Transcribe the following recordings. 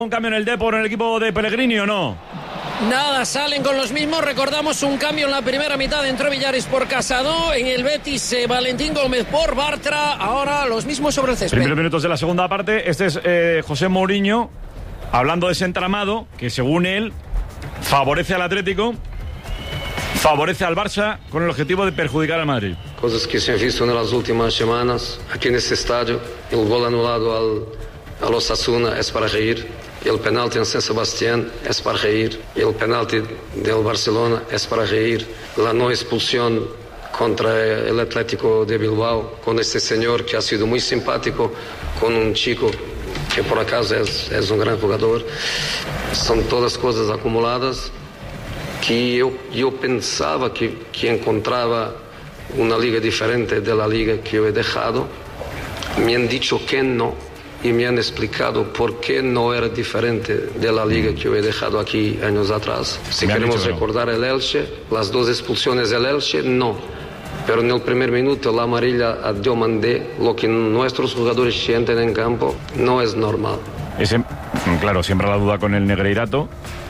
¿Un cambio en el Depor, en el equipo de Pellegrini o no? Nada, salen con los mismos. Recordamos un cambio en la primera mitad. Entró Villares por Casado. En el Betis, Valentín Gómez por Bartra. Ahora los mismos sobre el césped. Primeros minutos de la segunda parte. Este es José Mourinho hablando de ese entramado que, según él, favorece al Atlético, favorece al Barça con el objetivo de perjudicar al Madrid. Cosas que se han visto en las últimas semanas aquí en este estadio. El gol anulado al Osasuna es para reír. El penalti en San Sebastián es para reír. El penalti del Barcelona es para reír. La no expulsión contra el Atlético de Bilbao con este señor que ha sido muy simpático con un chico que por acaso es un gran jugador. Son todas cosas acumuladas que yo pensaba que encontraba una liga diferente de la liga que yo he dejado. Me han dicho que no. Y me han explicado por qué no era diferente de la liga que yo he dejado aquí años atrás. Si queremos recordar el Elche, las dos expulsiones del Elche, no. Pero en el primer minuto la amarilla a Diomandé, lo que nuestros jugadores sienten en campo, no es normal. Claro, siempre la duda con el Negreirato.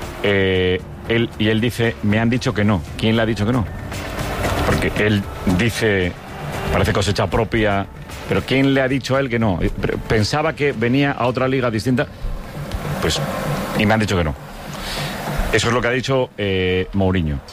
Él dice, me han dicho que no. ¿Quién le ha dicho que no? Porque él dice, parece cosecha propia... Pero ¿quién le ha dicho a él que no? Pensaba que venía a otra liga distinta. Pues, y me han dicho que no. Eso es lo que ha dicho Mourinho.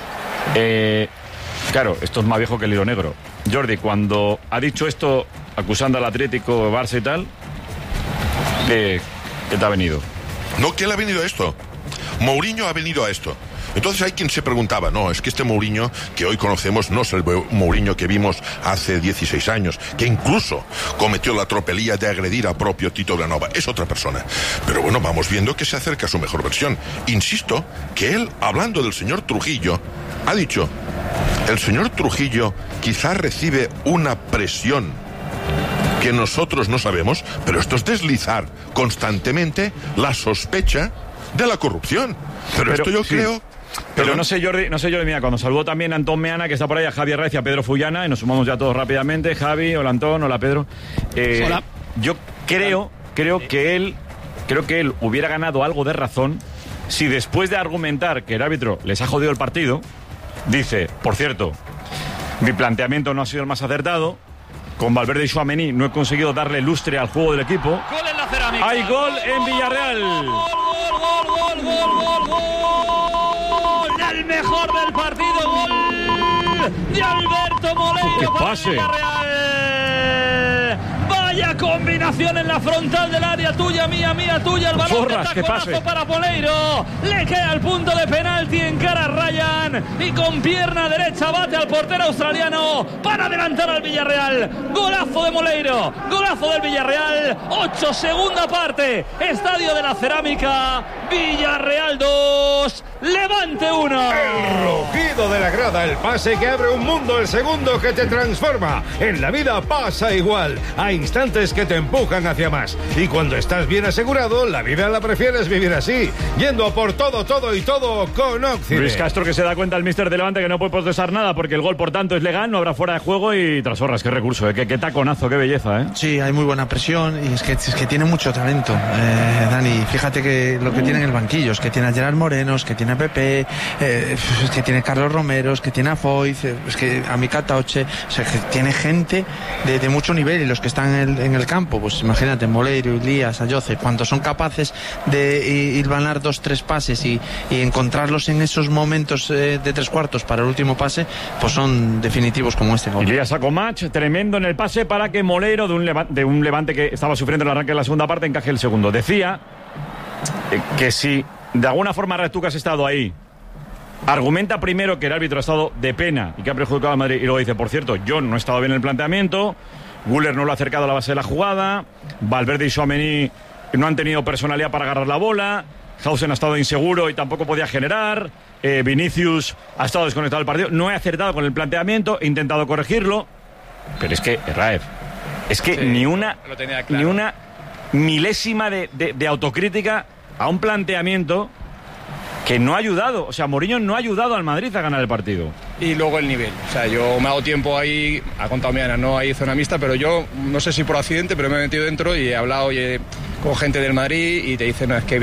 Claro, esto es más viejo que el hilo negro. Jordi, cuando ha dicho esto, acusando al Atlético, Barça y tal, ¿qué te ha venido? No, ¿quién le ha venido a esto? Mourinho ha venido a esto. Entonces hay quien se preguntaba, no, es que este Mourinho que hoy conocemos no es el Mourinho que vimos hace 16 años, que incluso cometió la tropelía de agredir a propio Tito Vilanova. Es otra persona. Pero bueno, vamos viendo que se acerca a su mejor versión. Insisto que él, hablando del señor Trujillo, ha dicho, el señor Trujillo quizás recibe una presión que nosotros no sabemos, pero esto es deslizar constantemente la sospecha de la corrupción. Pero esto yo creo... Pero no sé, Jordi, mira, cuando saludó también a Antón Meana, que está por ahí, a Javier Reyes y a Pedro Fullana, y nos sumamos ya todos rápidamente. Javi, hola Antón, hola Pedro. Hola. Yo creo que él hubiera ganado algo de razón si después de argumentar que el árbitro les ha jodido el partido, dice, por cierto, mi planteamiento no ha sido el más acertado, con Valverde y Tchouaméni no he conseguido darle lustre al juego del equipo. Gol en la Cerámica. Hay gol en Villarreal. Gol. El mejor del partido, gol de Alberto Moleiro para Villarreal. Vaya combinación en la frontal del área, tuya, mía, tuya. El balón de taconazo para Moleiro. Le queda el punto de penalti en cara a Ryan y con pierna derecha bate al portero australiano para adelantar al Villarreal. Golazo de Moleiro, golazo del Villarreal. 8, segunda parte. Estadio de la Cerámica. Villarreal 2, Levante 1. El rugido de la grada, el pase que abre un mundo, el segundo que te transforma. En la vida pasa igual. Hay instantes que te empujan hacia más. Y cuando estás bien asegurado, la vida la prefieres vivir así. Yendo a por todo con Oxide. Luis Castro, que se da cuenta el míster de Levante que no puede protestar nada porque el gol, por tanto, es legal, no habrá fuera de juego. Y Trasorras, qué recurso, qué taconazo, qué belleza, Sí, hay muy buena presión y es que tiene mucho talento, Dani. Fíjate que lo que tiene en el banquillo es que tiene a Gerard Moreno, es que tiene a Pepe, es que tiene a Carlos Romero, es que tiene a Foyt, es que a Mika Tauche, o sea, que tiene gente de mucho nivel, y los que están en el campo, pues imagínate, Moleiro, Ilías, Ayoce, cuando son capaces de hilvanar 2-3 pases y encontrarlos en esos momentos de 3/4 para el último pase, pues son definitivos como este gol. Ilías sacó match tremendo en el pase para que Moleiro, de un Levante que estaba sufriendo el arranque de la segunda parte, encaje el segundo. Decía que si de alguna forma tú que has estado ahí, argumenta primero que el árbitro ha estado de pena y que ha perjudicado a Madrid, y luego dice, por cierto, yo no he estado bien en el planteamiento, Güler no lo ha acercado a la base de la jugada, Valverde y Tchouaméni no han tenido personalidad para agarrar la bola, Hausen ha estado inseguro y tampoco podía generar, Vinicius ha estado desconectado del partido, no he acertado con el planteamiento, he intentado corregirlo, pero es que, Raef, ni una milésima de autocrítica a un planteamiento que no ha ayudado. O sea, Mourinho no ha ayudado al Madrid a ganar el partido. Y luego el nivel. O sea, yo me ha dado tiempo ahí, ha contado Miana, no hay zona mixta, pero yo no sé si por accidente, pero me he metido dentro y he hablado y he con gente del Madrid y te dicen, no, es que